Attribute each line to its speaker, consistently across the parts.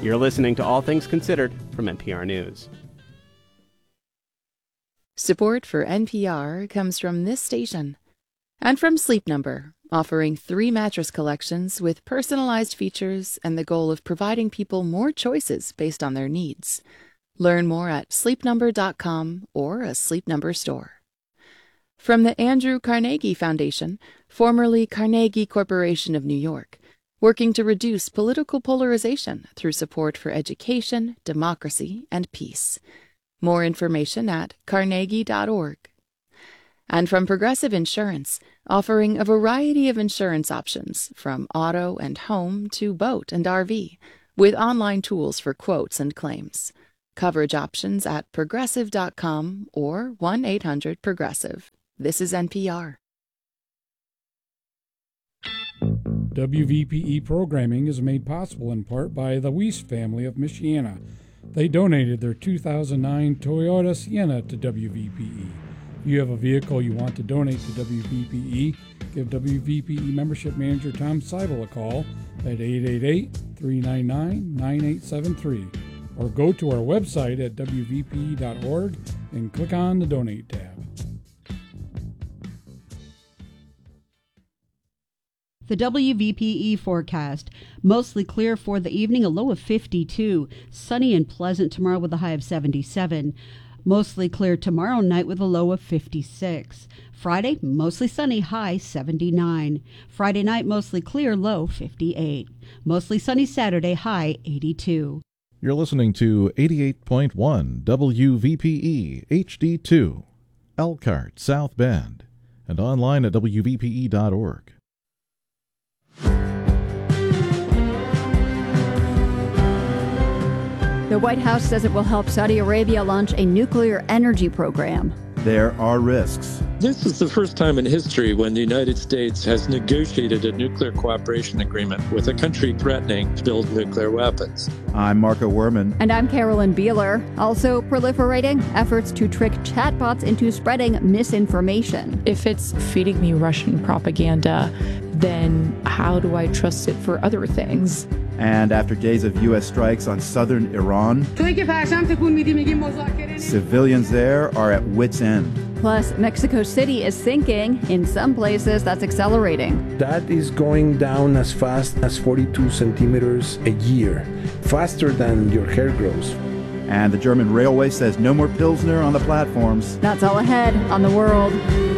Speaker 1: You're listening to All Things Considered from NPR News.
Speaker 2: Support for NPR comes from this station and from Sleep Number, offering 3 mattress collections with personalized features and the goal of providing people more choices based on their needs. Learn more at sleepnumber.com or a Sleep Number store. From the Andrew Carnegie Foundation, formerly Carnegie Corporation of New York, working to reduce political polarization through support for education, democracy, and peace. More information at carnegie.org. And from Progressive Insurance, offering a variety of insurance options from auto and home to boat and RV, with online tools for quotes and claims. Coverage options at progressive.com or 1-800-PROGRESSIVE. This is NPR.
Speaker 3: WVPE programming is made possible in part by the Weiss family of Michiana. They donated their 2009 Toyota Sienna to WVPE. If you have a vehicle you want to donate to WVPE, give WVPE membership manager Tom Seibel a call at 888-399-9873 or go to our website at wvpe.org and click on the Donate tab.
Speaker 4: The WVPE forecast. Mostly clear for the evening, a low of 52. Sunny and pleasant tomorrow with a high of 77. Mostly clear tomorrow night with a low of 56. Friday, mostly sunny, high 79. Friday night, mostly clear, low 58. Mostly sunny Saturday, high 82.
Speaker 5: You're listening to 88.1 WVPE HD2, Elkhart, South Bend, and online at WVPE.org.
Speaker 6: The White House says it will help Saudi Arabia launch a nuclear energy program.
Speaker 7: There are risks.
Speaker 8: This is the first time in history when the United States has negotiated a nuclear cooperation agreement with a country threatening to build nuclear weapons.
Speaker 7: I'm Marco Werman.
Speaker 6: And I'm Carolyn Beeler. Also proliferating efforts to trick chatbots into spreading misinformation.
Speaker 9: If it's feeding me Russian propaganda, then how do I trust it for other things?
Speaker 7: And after days of U.S. strikes on southern Iran, civilians there are at wit's end.
Speaker 6: Plus, Mexico City is sinking. In some places, that's accelerating.
Speaker 10: That is going down as fast as 42 centimeters a year, faster than your hair grows.
Speaker 7: And the German railway says no more Pilsner on the platforms.
Speaker 6: That's all ahead on The World.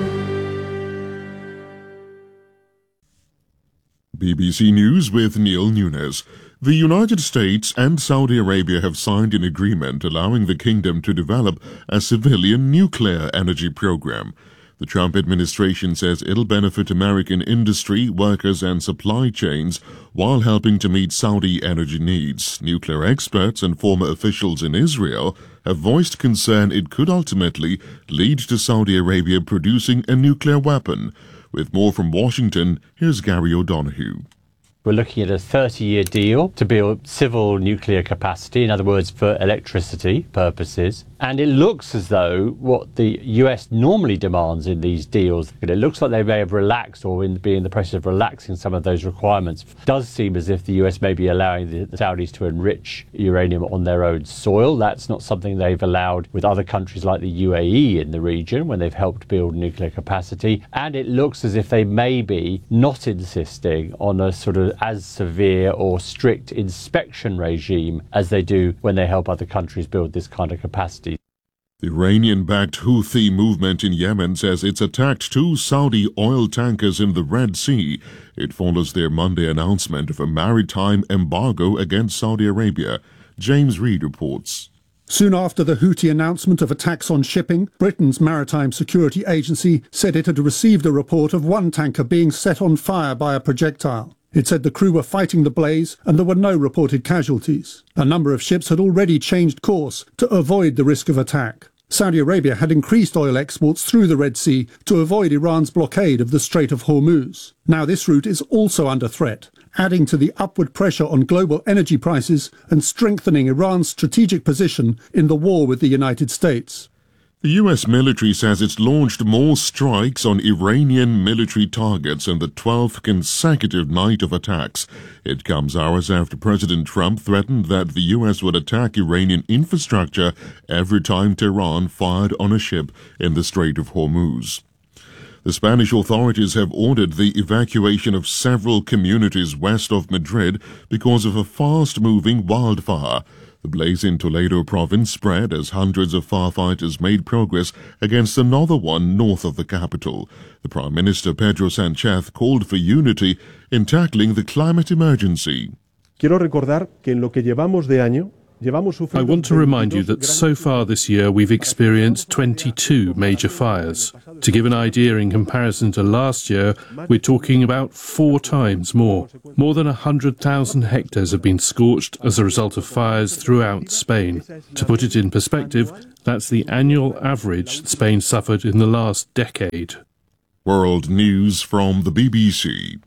Speaker 11: BBC News with Neil Nunes. The United States and Saudi Arabia have signed an agreement allowing the kingdom to develop a civilian nuclear energy program. The Trump administration says it'll benefit American industry, workers and supply chains while helping to meet Saudi energy needs. Nuclear experts and former officials in Israel have voiced concern it could ultimately lead to Saudi Arabia producing a nuclear weapon. With more from Washington, here's Gary O'Donoghue.
Speaker 12: We're looking at a 30-year deal to build civil nuclear capacity, in other words, for electricity purposes. And it looks as though what the US normally demands in these deals, it looks like they may have relaxed or be in the process of relaxing some of those requirements. It does seem as if the US may be allowing the Saudis to enrich uranium on their own soil. That's not something they've allowed with other countries like the UAE in the region when they've helped build nuclear capacity. And it looks as if they may be not insisting on a sort of as severe or strict inspection regime as they do when they help other countries build this kind of capacity.
Speaker 11: The Iranian-backed Houthi movement in Yemen says it's attacked 2 Saudi oil tankers in the Red Sea. It follows their Monday announcement of a maritime embargo against Saudi Arabia. James Reed reports.
Speaker 13: Soon after the Houthi announcement of attacks on shipping, Britain's Maritime Security Agency said it had received a report of one tanker being set on fire by a projectile. It said the crew were fighting the blaze and there were no reported casualties. A number of ships had already changed course to avoid the risk of attack. Saudi Arabia had increased oil exports through the Red Sea to avoid Iran's blockade of the Strait of Hormuz. Now this route is also under threat, adding to the upward pressure on global energy prices and strengthening Iran's strategic position in the war with the United States.
Speaker 11: The U.S. military says it's launched more strikes on Iranian military targets in the 12th consecutive night of attacks. It comes hours after President Trump threatened that the U.S. would attack Iranian infrastructure every time Tehran fired on a ship in the Strait of Hormuz. The Spanish authorities have ordered the evacuation of several communities west of Madrid because of a fast-moving wildfire. The blaze in Toledo province spread as hundreds of firefighters made progress against another one north of the capital. The Prime Minister Pedro Sánchez called for unity in tackling the climate emergency.
Speaker 14: Quiero recordar que en lo que llevamos de año, I want to remind you that so far this year we've experienced 22 major fires. To give an idea, in comparison to last year, we're talking about 4 times more. More than 100,000 hectares have been scorched as a result of fires throughout Spain. To put it in perspective, that's the annual average Spain suffered in the last decade.
Speaker 11: World News from the BBC.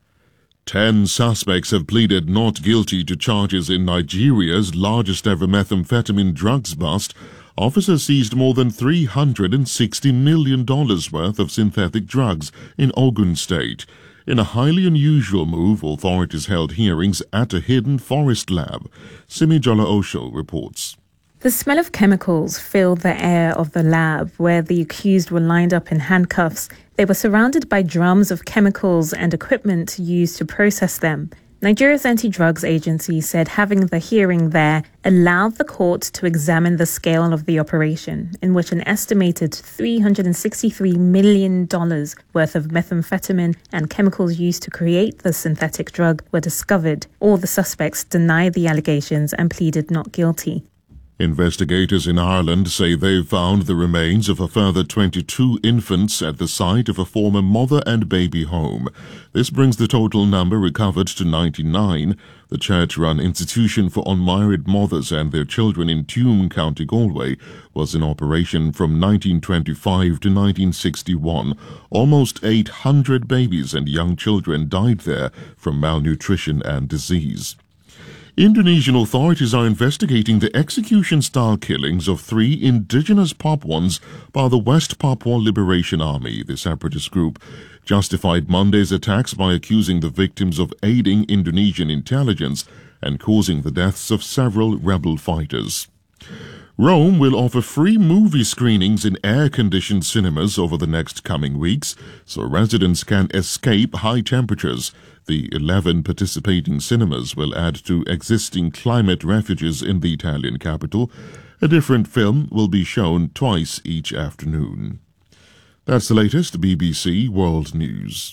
Speaker 11: 10 suspects have pleaded not guilty to charges in Nigeria's largest ever methamphetamine drugs bust. Officers seized more than $360 million worth of synthetic drugs in Ogun State. In a highly unusual move, authorities held hearings at a hidden forest lab. Simijola Osho reports.
Speaker 15: The smell of chemicals filled the air of the lab, where the accused were lined up in handcuffs. They were surrounded by drums of chemicals and equipment used to process them. Nigeria's anti-drugs agency said having the hearing there allowed the court to examine the scale of the operation, in which an estimated $363 million worth of methamphetamine and chemicals used to create the synthetic drug were discovered. All the suspects denied the allegations and pleaded not guilty.
Speaker 11: Investigators in Ireland say they've found the remains of a further 22 infants at the site of a former mother and baby home. This brings the total number recovered to 99. The church-run institution for unmarried mothers and their children in Tuam, County Galway, was in operation from 1925 to 1961. Almost 800 babies and young children died there from malnutrition and disease. Indonesian authorities are investigating the execution-style killings of 3 indigenous Papuans by the West Papua Liberation Army. The separatist group justified Monday's attacks by accusing the victims of aiding Indonesian intelligence and causing the deaths of several rebel fighters. Rome will offer free movie screenings in air-conditioned cinemas over the next coming weeks, so residents can escape high temperatures. The 11 participating cinemas will add to existing climate refuges in the Italian capital. A different film will be shown twice each afternoon. That's the latest BBC World News.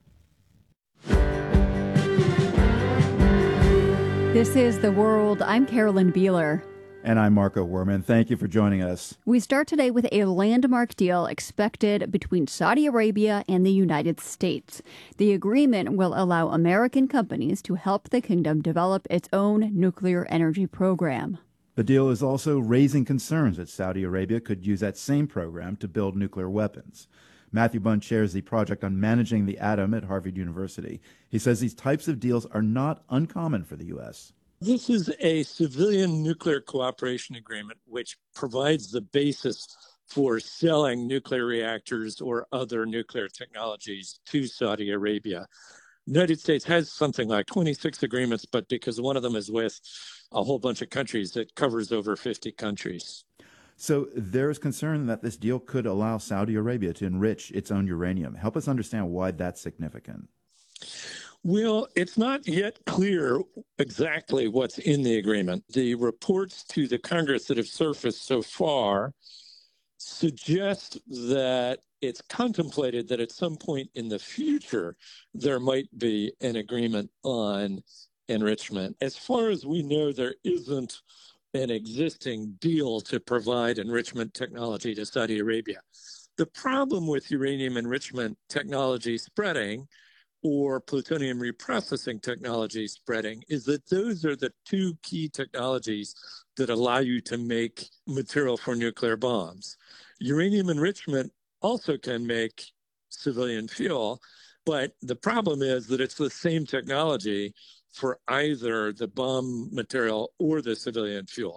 Speaker 6: This is The World. I'm Carolyn Beeler.
Speaker 7: And I'm Marco Werman. Thank you for joining us.
Speaker 6: We start today with a landmark deal expected between Saudi Arabia and the United States. The agreement will allow American companies to help the kingdom develop its own nuclear energy program.
Speaker 7: The deal is also raising concerns that Saudi Arabia could use that same program to build nuclear weapons. Matthew Bunn chairs the project on managing the atom at Harvard University. He says these types of deals are not uncommon for the U.S.
Speaker 8: This is a civilian nuclear cooperation agreement which provides the basis for selling nuclear reactors or other nuclear technologies to Saudi Arabia. The United States has something like 26 agreements, but because one of them is with a whole bunch of countries, it covers over 50 countries.
Speaker 7: So there is concern that this deal could allow Saudi Arabia to enrich its own uranium. Help us understand why that's significant.
Speaker 8: Well, it's not yet clear exactly what's in the agreement. The reports to the Congress that have surfaced so far suggest that it's contemplated that at some point in the future, there might be an agreement on enrichment. As far as we know, there isn't an existing deal to provide enrichment technology to Saudi Arabia. The problem with uranium enrichment technology spreading or plutonium reprocessing technology spreading is that those are the 2 key technologies that allow you to make material for nuclear bombs. Uranium enrichment also can make civilian fuel, but the problem is that it's the same technology for either the bomb material or the civilian fuel.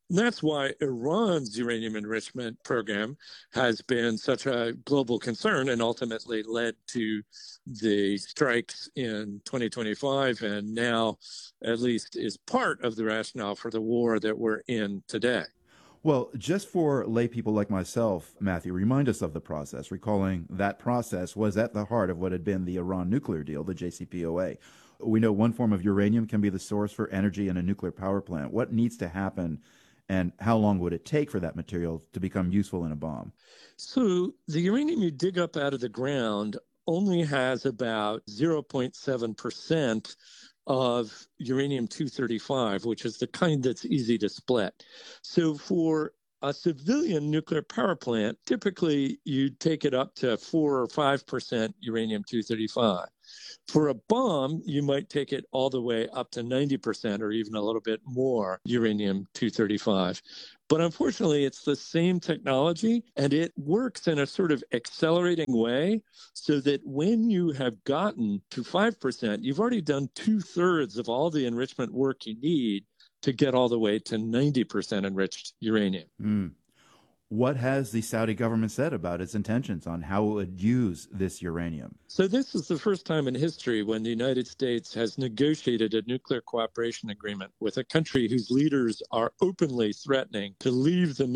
Speaker 8: And that's why Iran's uranium enrichment program has been such a global concern and ultimately led to the strikes in 2025 and now at least is part of the rationale for the war that we're in today.
Speaker 7: Well, just for lay people like myself, Matthew, remind us of the process, recalling that process was at the heart of what had been the Iran nuclear deal, the JCPOA. We know one form of uranium can be the source for energy in a nuclear power plant. What needs to happen, and how long would it take for that material to become useful in a bomb?
Speaker 8: So the uranium you dig up out of the ground only has about 0.7% of uranium-235, which is the kind that's easy to split. So for a civilian nuclear power plant, typically you take it up to 4 or 5% uranium-235. For a bomb, you might take it all the way up to 90% or even a little bit more uranium-235. But unfortunately, it's the same technology, and it works in a sort of accelerating way so that when you have gotten to 5%, you've already done 2/3 of all the enrichment work you need to get all the way to 90% enriched uranium.
Speaker 7: What has the Saudi government said about its intentions on how it would use this uranium?
Speaker 8: So this is the first time in history when the United States has negotiated a nuclear cooperation agreement with a country whose leaders are openly threatening to leave the